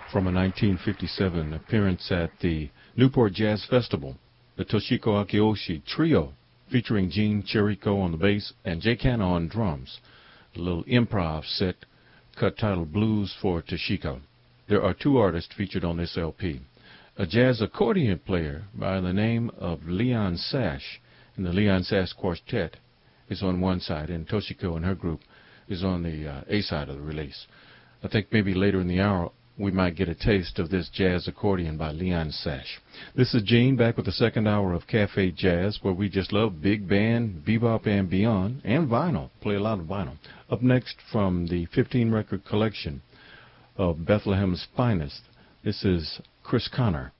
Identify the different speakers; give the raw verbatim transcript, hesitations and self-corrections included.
Speaker 1: from a nineteen fifty-seven appearance at the Newport Jazz Festival, the Toshiko Akioshi Trio, featuring Gene Chirico on the bass and Jay Canna on drums. A little improv set cut titled Blues for Toshiko. There are two artists featured on this L P. A jazz accordion player by the name of Leon Sash, and the Leon Sash Quartet is on one side, and Toshiko and her group is on the uh, A side of the release. I think maybe later in the hour we might get a taste of this jazz accordion by Leon Sash. This is Gene back with the second hour of Cafe Jazz, where we just love big band, bebop and beyond, and vinyl. Play a lot of vinyl. Up next from the fifteen record collection of Bethlehem's Finest, this is Chris Connor.